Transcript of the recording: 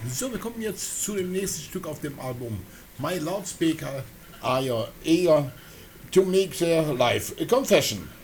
So, wir kommen jetzt zu dem nächsten Stück auf dem Album. My loudspeaker are your eager to make their life a confession.